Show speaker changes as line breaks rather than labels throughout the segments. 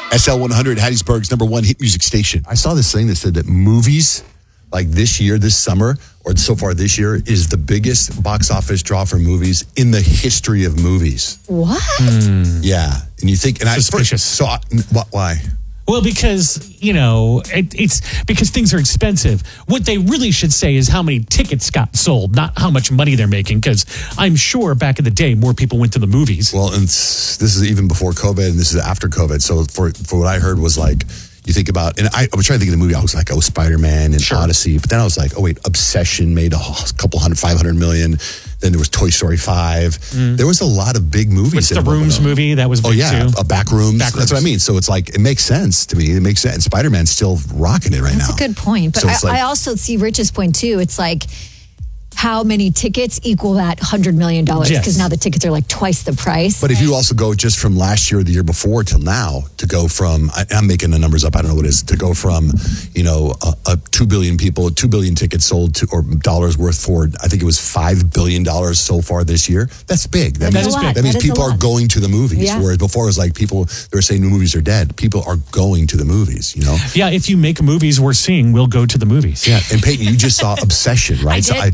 SL100, Hattiesburg's number one hit music station. I saw this thing that said that movies, like this year, this summer, or so far this year, is the biggest box office draw for movies in the history of movies.
What?
Yeah. And you think, and
Suspicious.
Why?
Well, because, it's because things are expensive. What they really should say is how many tickets got sold, not how much money they're making, because I'm sure back in the day, more people went to the movies.
Well, and this is even before COVID, and this is after COVID. So for what I heard was like, you think about, and I was trying to think of the movie, I was like, Spider-Man and Odyssey. But then I was like, Obsession made a couple 500 million. Then there was Toy Story 5. There was a lot of big movies.
What's the Rooms movie? That was big too.
Back Rooms. That's what I mean. So it's like, it makes sense to me. It makes sense. Spider-Man's still rocking it right now.
That's a good point. But so I also see Rich's point too. It's like, how many tickets equal that $100 million? Because now the tickets are like twice the price.
But if you also go just from last year or the year before till now, to go from, I'm making the numbers up, I don't know what it is, to go from, 2 billion people, 2 billion tickets sold to, or dollars worth for, I think it was $5 billion so far this year. That's big. That means people are going to the movies. Yeah. Whereas before it was like they were saying the movies are dead. People are going to the movies,
Yeah, if you make movies worth seeing, we'll go to the movies.
Yeah, and Peyton, you just saw Obsession, right?
I did.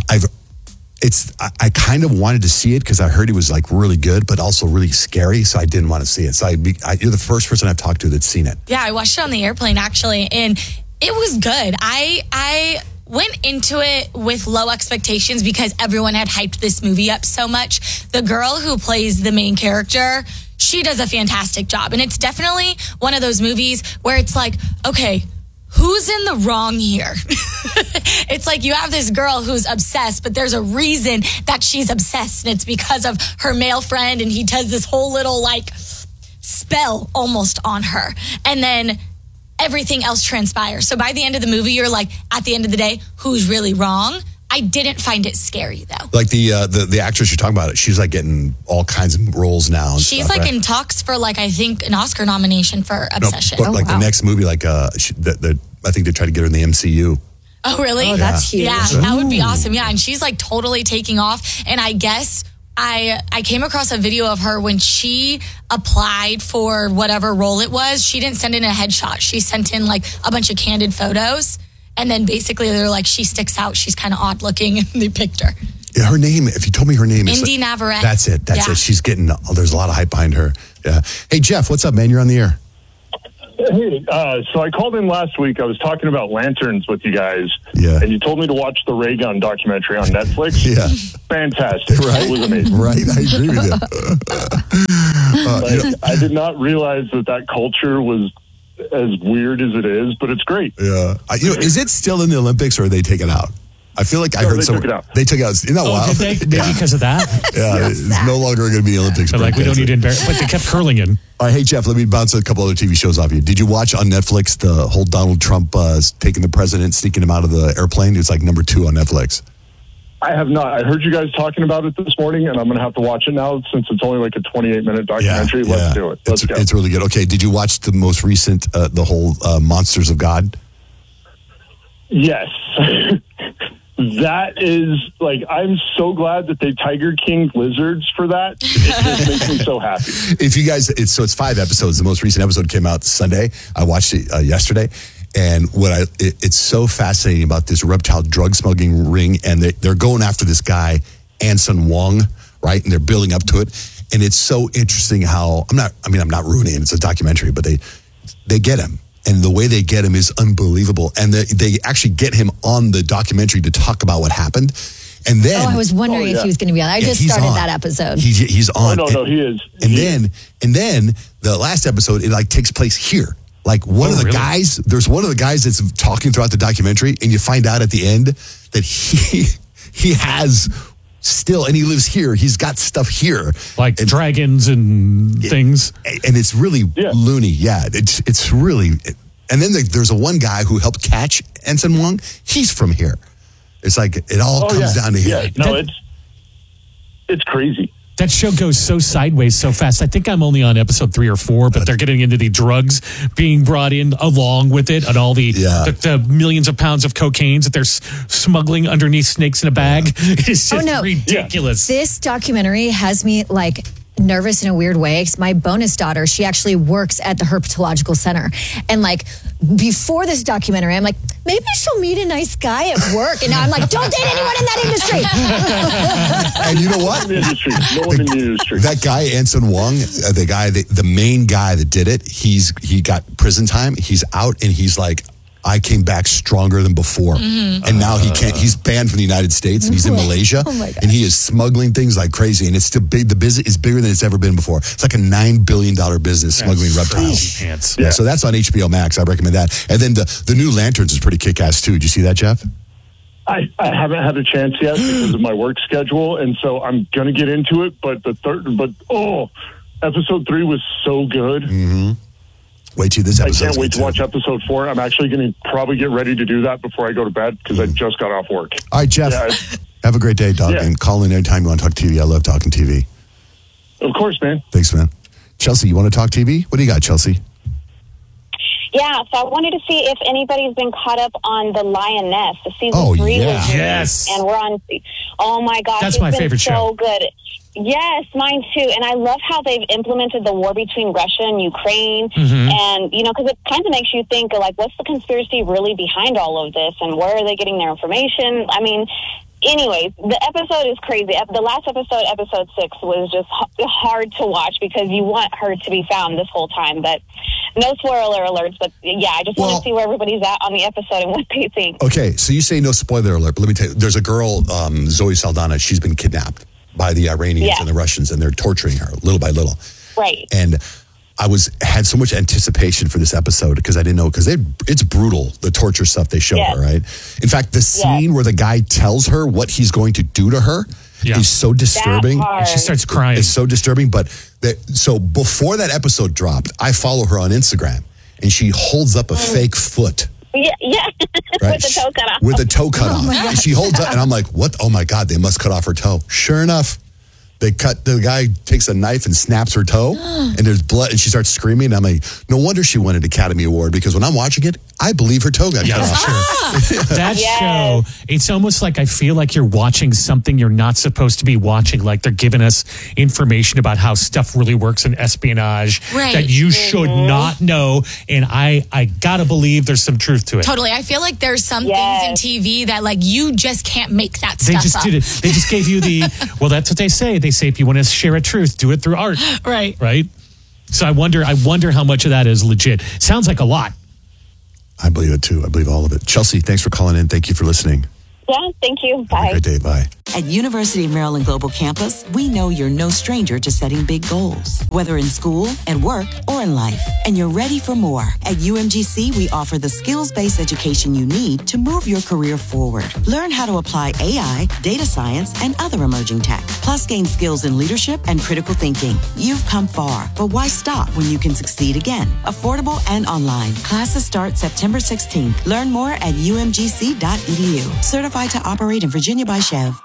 I kind of wanted to see it because I heard it was like really good, but also really scary. So I didn't want to see it. So you're the first person I've talked to that's seen it.
Yeah, I watched it on the airplane actually, and it was good. I went into it with low expectations because everyone had hyped this movie up so much. The girl who plays the main character, she does a fantastic job, and it's definitely one of those movies where it's like, okay, who's in the wrong here? It's like you have this girl who's obsessed, but there's a reason that she's obsessed, and it's because of her male friend, and he does this whole little like spell almost on her. And then everything else transpires. So by the end of the movie, you're like, at the end of the day, who's really wrong? I didn't find it scary though.
Like the actress you're talking about, she's like getting all kinds of roles now.
She's like in talks for like, I think, an Oscar nomination for Obsession.
No, but the next movie, like I think they tried to get her in the MCU.
Oh, really?
Oh, that's huge.
Yeah, that would be awesome. Yeah, and she's like totally taking off. And I guess I came across a video of her when she applied for whatever role it was. She didn't send in a headshot. She sent in like a bunch of candid photos. And then basically they're like, she sticks out. She's kind of odd looking. And they picked her.
Yeah, her name, if you told me her name.
Indy Navarrete.
That's it. That's it. She's getting, there's a lot of hype behind her. Yeah. Hey, Jeff, what's up, man? You're on the air.
Hey, so I called in last week. I was talking about lanterns with you guys.
Yeah.
And you told me to watch the Ray Gun documentary on Netflix.
Yeah.
Fantastic.
Right?
It was amazing.
Right? I agree with you.
I did not realize that culture was as weird as it is, but it's great.
Yeah. Is it still in the Olympics or are they taken out? I feel like I heard
they took it out.
They took it out. Isn't that wild?
Did they? Yeah. Because of that?
Yeah. It's no longer going to be the Olympics.
So like, we don't need to embarrass, but they kept curling in.
All right, hey, Jeff, let me bounce a couple other TV shows off you. Did you watch on Netflix the whole Donald Trump taking the president, sneaking him out of the airplane? It's like number 2 on Netflix.
I have not. I heard you guys talking about it this morning, and I'm going to have to watch it now since it's only like a 28-minute documentary. Let's do it. Let's go.
It's really good. Okay, did you watch the most recent, the whole Monsters of God?
Yes. That is, like, I'm so glad that they Tiger King lizards for that. It just makes me so happy.
If you guys, it's 5 episodes. The most recent episode came out Sunday. I watched it yesterday. And it's so fascinating about this reptile drug smuggling ring, and they're going after this guy, Anson Wong, right? And they're building up to it. And it's so interesting how, I'm not ruining it. It's a documentary, but they get him. And the way they get him is unbelievable. And they actually get him on the documentary to talk about what happened. And then,
I was wondering if he was going to be on. I just started that episode.
He's on.
Oh, no, he is.
And then the last episode, it like takes place here. Like one of the guys, there's one of the guys that's talking throughout the documentary, and you find out at the end that he has still, and he lives here. He's got stuff here,
like dragons and things.
And it's really loony. Yeah, it's really. And then there's one guy who helped catch Anson Wong. He's from here. It's like it all comes down to here.
Yeah, no, it's crazy.
That show goes so sideways so fast. I think I'm only on episode 3 or 4, but they're getting into the drugs being brought in along with it, and all the millions of pounds of cocaine that they're smuggling underneath snakes in a bag. It's just ridiculous.
This documentary has me like nervous in a weird way because my bonus daughter, she actually works at the herpetological center. And like before this documentary, I'm like, maybe she'll meet a nice guy at work. And now I'm like, don't date anyone in that industry.
And you know what?
No one in the industry.
That guy, Anson Wong, the main guy that did it, he got prison time. He's out and he's like, I came back stronger than before. And now he's banned from the United States and he's in Malaysia.
Oh my God.
And he is smuggling things like crazy. And it's still big. The business is bigger than it's ever been before. It's like a $9 billion business smuggling reptiles. Yeah, so that's on HBO Max. I recommend that. And then the new Lanterns is pretty kick-ass too. Did you see that, Jeff?
I haven't had a chance yet because of my work schedule. And so I'm going to get into it. But episode 3 was so good.
Mm-hmm. Wait till this episode.
I can't wait to watch episode 4. I'm actually going to probably get ready to do that before I go to bed because I just got off work.
All right, Jeff. Have a great day, dog. And call in anytime you want to talk TV. I love talking TV.
Of course, man.
Thanks, man. Chelsea, you want to talk TV? What do you got, Chelsea?
Yeah, so I wanted to see if anybody's been caught up on The Lioness. The season 3 was
yes,
and we're on. Oh my gosh,
that's my favorite show.
So good. Yes, mine too. And I love how they've implemented the war between Russia and Ukraine. And, because it kind of makes you think, like, what's the conspiracy really behind all of this? And where are they getting their information? I mean, anyways, the episode is crazy. The last episode 6, was just hard to watch because you want her to be found this whole time. But no spoiler alerts. But, yeah, I just want to see where everybody's at on the episode and what they think.
Okay, so you say no spoiler alert, but let me tell you, there's a girl, Zoe Saldana, she's been kidnapped by the Iranians and the Russians, and they're torturing her little by little.
Right.
And I had so much anticipation for this episode because I didn't know, because it's brutal, the torture stuff they show her, right? In fact, the scene where the guy tells her what he's going to do to her is so disturbing.
And she starts crying.
It's so disturbing. But so before that episode dropped, I follow her on Instagram, and she holds up a fake foot.
Yeah.
Right?
With the toe cut off.
With the toe cut off. And she holds up, and I'm like, what? Oh my God, they must cut off her toe. Sure enough, the guy takes a knife and snaps her toe, and there's blood, and she starts screaming. And I'm like, no wonder she won an Academy Award, because when I'm watching it, I believe her toe got cut off.
That show, it's almost like I feel like you're watching something you're not supposed to be watching. Like they're giving us information about how stuff really works in espionage that you should not know. And I gotta believe there's some truth to it.
Totally. I feel like there's some things in TV that like you just can't make that stuff up.
They just did it. They just gave you well, that's what they say. They say if you want to share a truth, do it through art.
Right.
So I wonder how much of that is legit. Sounds like a lot.
I believe it too. I believe all of it. Chelsea, thanks for calling in. Thank you for listening.
Yeah, thank you. Bye.
Have a great day. Bye.
At University of Maryland Global Campus, we know you're no stranger to setting big goals, whether in school, at work, or in life. And you're ready for more. At UMGC, we offer the skills-based education you need to move your career forward. Learn how to apply AI, data science, and other emerging tech. Plus, gain skills in leadership and critical thinking. You've come far, but why stop when you can succeed again? Affordable and online. Classes start September 16th. Learn more at umgc.edu. Certified to operate in Virginia by Chev.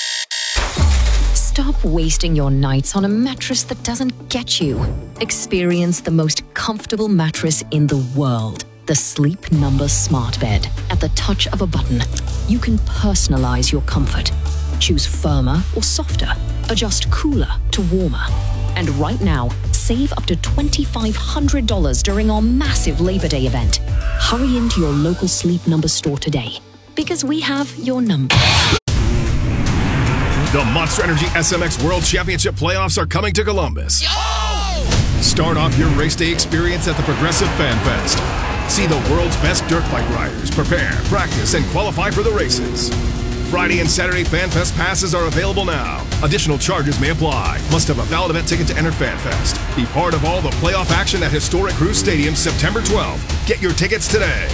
Stop wasting your nights on a mattress that doesn't get you. Experience the most comfortable mattress in the world. The Sleep Number Smart Bed. At the touch of a button, you can personalize your comfort. Choose firmer or softer. Adjust cooler to warmer. And right now, save up to $2,500 during our massive Labor Day event. Hurry into your local Sleep Number store today, because we have your number.
The Monster Energy SMX World Championship playoffs are coming to Columbus. Start off your race day experience at the Progressive Fan Fest. See the world's best dirt bike riders prepare, practice, and qualify for the races. Friday and Saturday Fan Fest passes are available now. Additional charges may apply. Must have a valid event ticket to enter Fan Fest. Be part of all the playoff action at Historic Cruise Stadium September 12th. Get your tickets today.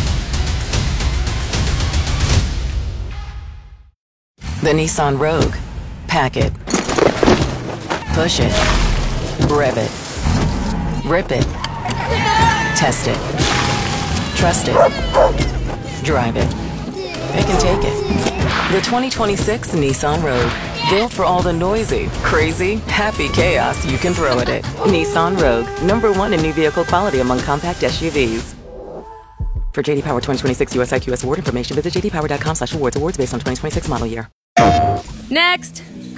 The Nissan Rogue. Pack it. Push it. Rev it. Rip it. Test it. Trust it. Drive it. Pick and take it. The 2026 Nissan Rogue. Built for all the noisy, crazy, happy chaos you can throw at it. Nissan Rogue. #1 in new vehicle quality among compact SUVs. For JD Power 2026 US IQS award information, visit jdpower.com/awards. Awards based on 2026 model year.
Next.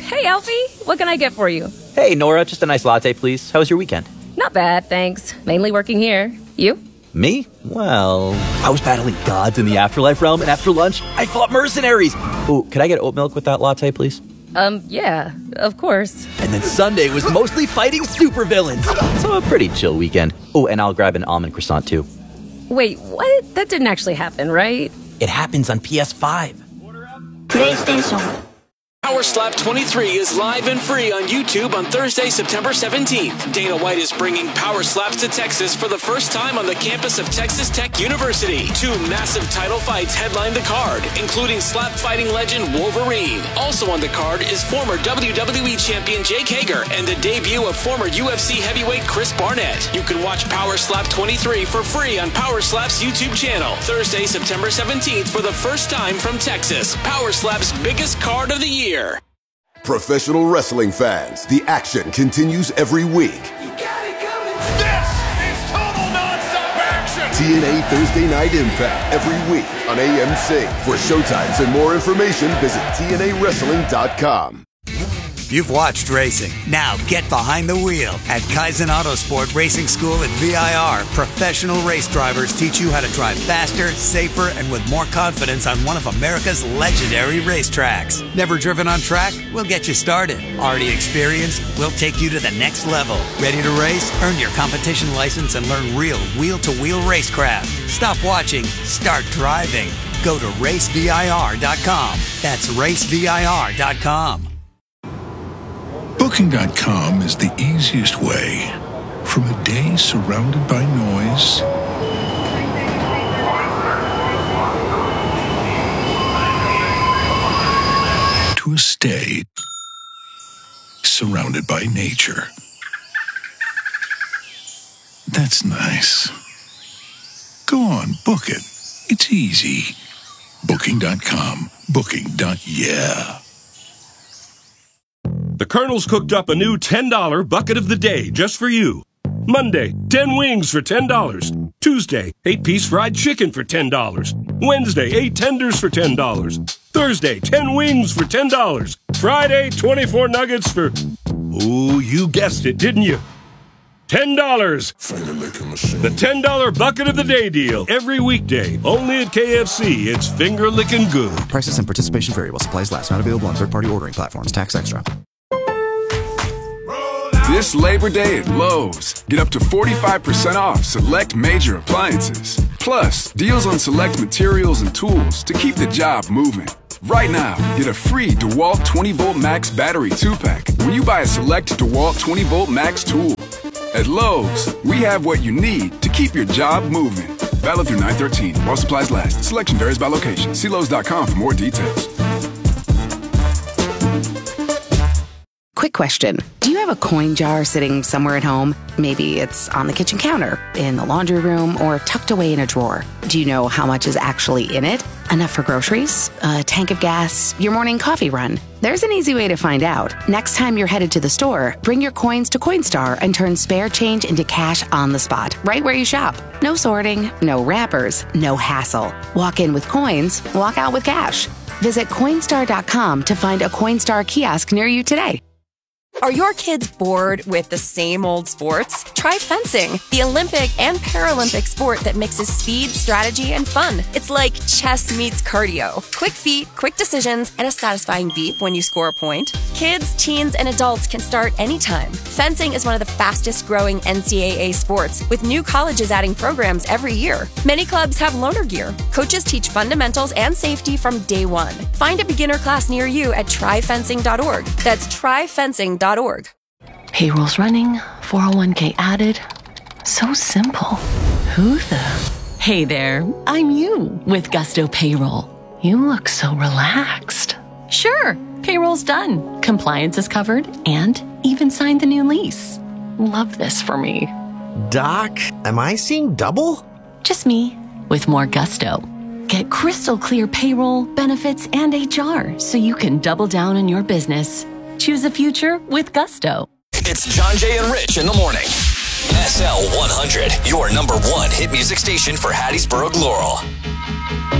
Hey, Alfie. What can I get for you?
Hey, Nora. Just a nice latte, please. How was your weekend?
Not bad, thanks. Mainly working here. You?
Me? Well, I was battling gods in the afterlife realm, and after lunch, I fought mercenaries. Oh, could I get oat milk with that latte, please?
Yeah, of course.
And then Sunday was mostly fighting supervillains. So a pretty chill weekend. Oh, and I'll grab an almond croissant, too.
Wait, what? That didn't actually happen, right?
It happens on PS5.
PlayStation. Power Slap 23 is live and free on YouTube on Thursday, September 17th. Dana White is bringing Power Slaps to Texas for the first time on the campus of Texas Tech University. 2 massive title fights headline the card, including slap fighting legend Wolverine. Also on the card is former WWE champion Jake Hager and the debut of former UFC heavyweight Chris Barnett. You can watch Power Slap 23 for free on Power Slap's YouTube channel. Thursday, September 17th for the first time from Texas. Power Slap's biggest card of the year.
Professional wrestling fans, the action continues every week.
This is total nonstop action!
TNA Thursday Night Impact every week on AMC. For showtimes and more information, visit TNAWrestling.com.
You've watched racing. Now get behind the wheel. At Kaizen Autosport Racing School at VIR, professional race drivers teach you how to drive faster, safer, and with more confidence on one of America's legendary racetracks. Never driven on track? We'll get you started. Already experienced? We'll take you to the next level. Ready to race? Earn your competition license and learn real wheel-to-wheel racecraft. Stop watching. Start driving. Go to racevir.com. That's racevir.com.
Booking.com is the easiest way. From a day surrounded by noise to a stay surrounded by nature. That's nice. Go on, book it. It's easy. Booking.com. Booking.yeah.
The Colonel's cooked up a new $10 bucket of the day just for you. Monday, 10 wings for $10. Tuesday, 8-piece fried chicken for $10. Wednesday, 8 tenders for $10. Thursday, 10 wings for $10. Friday, 24 nuggets for... Ooh, you guessed it, didn't you? $10. The $10 bucket of the day deal. Every weekday, only at KFC. It's finger-licking good.
Prices and participation variable. Supplies last. Not available on third-party ordering platforms. Tax extra.
This Labor Day at Lowe's, get up to 45% off select major appliances. Plus, deals on select materials and tools to keep the job moving. Right now, get a free DeWalt 20-volt Max battery 2-pack when you buy a select DeWalt 20-volt Max tool. At Lowe's, we have what you need to keep your job moving. Valid through 9/13 while supplies last. Selection varies by location. See Lowe's.com for more details.
Quick question. Do you have a coin jar sitting somewhere at home? Maybe it's on the kitchen counter, in the laundry room, or tucked away in a drawer. Do you know how much is actually in it? Enough for groceries? A tank of gas? Your morning coffee run? There's an easy way to find out. Next time you're headed to the store, bring your coins to Coinstar and turn spare change into cash on the spot, right where you shop. No sorting, no wrappers, no hassle. Walk in with coins, walk out with cash. Visit Coinstar.com to find a Coinstar kiosk near you today.
Are your kids bored with the same old sports? Try fencing, the Olympic and Paralympic sport that mixes speed, strategy, and fun. It's like chess meets cardio. Quick feet, quick decisions, and a satisfying beep when you score a point. Kids, teens, and adults can start anytime. Fencing is one of the fastest growing NCAA sports, with new colleges adding programs every year. Many clubs have loaner gear. Coaches teach fundamentals and safety from day one. Find a beginner class near you at tryfencing.org. That's tryfencing.org.
Payroll's running, 401k added. So simple. Who the? Hey there, I'm you with Gusto Payroll. You look so relaxed. Sure, payroll's done. Compliance is covered and even signed the new lease. Love this for me.
Doc, am I seeing double?
Just me with more gusto. Get crystal clear payroll, benefits, and HR so you can double down on your business. Choose the future with Gusto.
It's John, Jay, and Rich in the morning. SL 100, your #1 hit music station for Hattiesburg, Laurel.